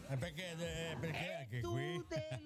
Perché anche tu qui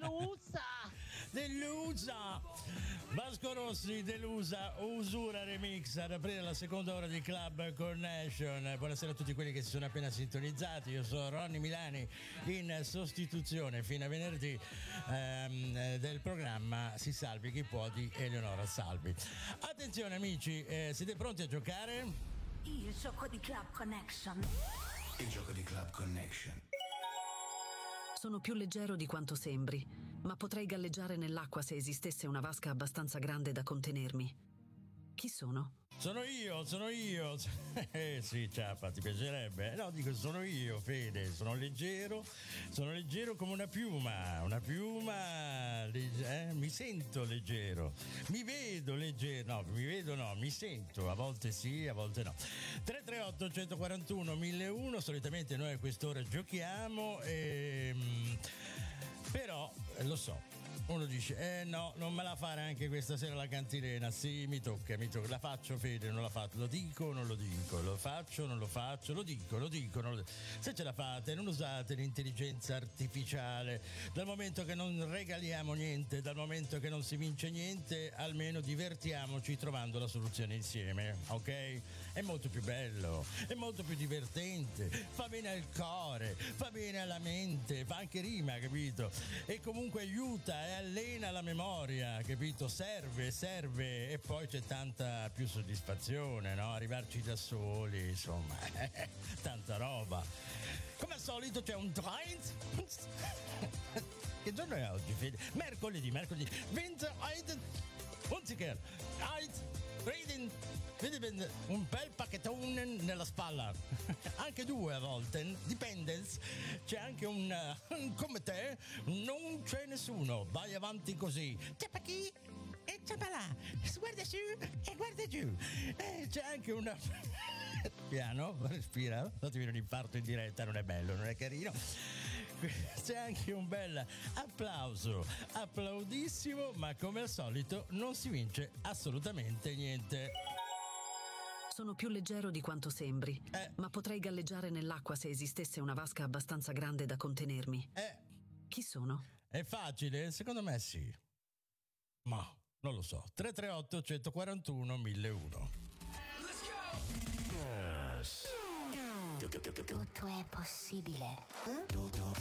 delusa. Vasco Rossi, delusa, Usura Remix ad aprire la seconda ora di Club Connection. Buonasera a tutti quelli che si sono appena sintonizzati. Io sono Ronny Milani in sostituzione fino a venerdì del programma Si Salvi Chi Può di Eleonora Salvi. Attenzione amici, siete pronti a giocare? Il gioco di Club Connection. Il gioco di Club Connection. Sono più leggero di quanto sembri, ma potrei galleggiare nell'acqua se esistesse una vasca abbastanza grande da contenermi. Chi sono? Sono io. Sì, ciappa, ti piacerebbe? No, dico sono io, Fede, sono leggero come una piuma, mi sento leggero, mi vedo leggero, mi sento, a volte sì, a volte no. 338 141 1001, solitamente noi a quest'ora giochiamo, però lo so. Uno dice, no, non me la fare anche questa sera la cantilena. Sì, mi tocca, la faccio, Fede, non la faccio, lo dico, non lo dico, lo faccio, non lo faccio, lo dico, non lo dico. Se ce la fate, non usate l'intelligenza artificiale. Dal momento che non regaliamo niente, dal momento che non si vince niente, almeno divertiamoci trovando la soluzione insieme, ok? È molto più bello, è molto più divertente, fa bene al cuore, fa bene alla mente, fa anche rima, capito? E comunque aiuta e allena la memoria, capito? Serve e poi c'è tanta più soddisfazione, no? Arrivarci da soli, insomma, tanta roba. Come al solito c'è un Trains. Che giorno è oggi, Fede? Mercoledì 20 Unziker Reading, un bel pacchettone nella spalla, anche due a volte, dipende, c'è anche un come te, non c'è nessuno, vai avanti così, ciappa qui e ciappa là, guarda su e guarda giù, c'è anche una piano, respira, non ti viene un infarto in diretta, non è bello, non è carino. C'è anche un bel applauso, applaudissimo, ma come al solito non si vince assolutamente niente. Sono più leggero di quanto sembri, ma potrei galleggiare nell'acqua se esistesse una vasca abbastanza grande da contenermi. Chi sono? È facile? Secondo me sì. Ma non lo so. 338 141 1001. Let's go! Tutto è possibile. Tutto